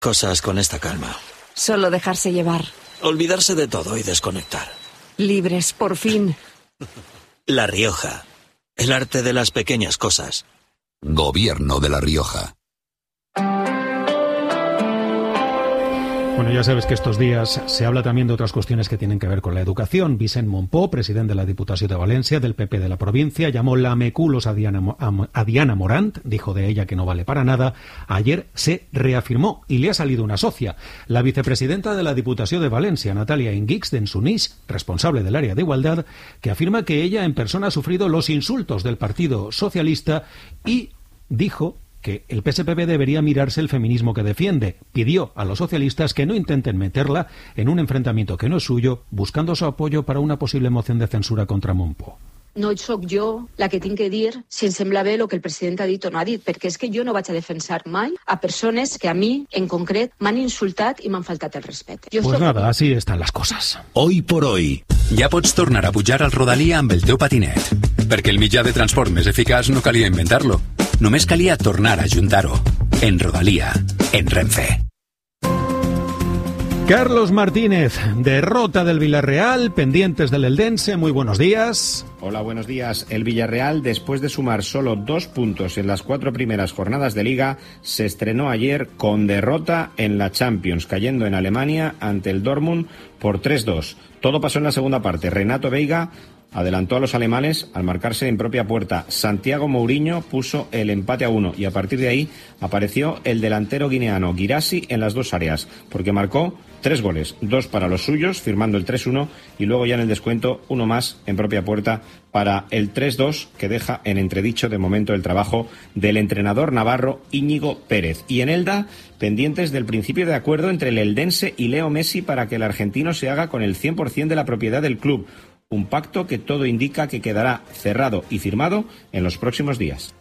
cosas con esta calma. Solo dejarse llevar. Olvidarse de todo y desconectar. Libres, por fin. La Rioja. El arte de las pequeñas cosas. Gobierno de La Rioja. Bueno, ya sabes que estos días se habla también de otras cuestiones que tienen que ver con la educación. Vicent Montpó, presidente de la Diputación de Valencia, del PP de la provincia, llamó lameculos a Diana Morant, dijo de ella que no vale para nada. Ayer se reafirmó y le ha salido una socia. La vicepresidenta de la Diputación de Valencia, Natalia Inguix d'Ensunís, responsable del área de igualdad, que afirma que ella en persona ha sufrido los insultos del Partido Socialista y dijo que el PSPB debería mirarse el feminismo que defiende. Pidió a los socialistas que no intenten meterla en un enfrentamiento que no es suyo, buscando su apoyo para una posible moción de censura contra Montpó. No sóc jo la que tinc que dir si em sembla bé el que el president ha dit o no ha dit, perquè és que jo no vaig a defensar mai a persones que a mi, en concret, m'han insultat i m'han faltat el respecte. Pues nada, así están las cosas. Hoy por hoy, ja pots tornar a pujar al Rodalia amb el teu patinet, perquè el mitjà de transport més eficaç no calia inventar-lo. Només calia tornar a juntar-ho. En Rodalia, en Renfe. Carlos Martínez, derrota del Villarreal, pendientes del Eldense, muy buenos días. Hola, buenos días. El Villarreal, después de sumar solo 2 puntos en las 4 primeras jornadas de Liga, se estrenó ayer con derrota en la Champions, cayendo en Alemania ante el Dortmund por 3-2. Todo pasó en la segunda parte. Renato Veiga adelantó a los alemanes al marcarse en propia puerta. Santiago Mourinho puso el empate a 1 y a partir de ahí apareció el delantero guineano Guirassy en las 2 áreas, porque marcó 3 goles, 2 para los suyos, firmando el 3-1, y luego ya en el descuento 1 más en propia puerta para el 3-2, que deja en entredicho de momento el trabajo del entrenador navarro Íñigo Pérez. Y en Elda, pendientes del principio de acuerdo entre el eldense y Leo Messi para que el argentino se haga con el 100% de la propiedad del club. Un pacto que todo indica que quedará cerrado y firmado en los próximos días.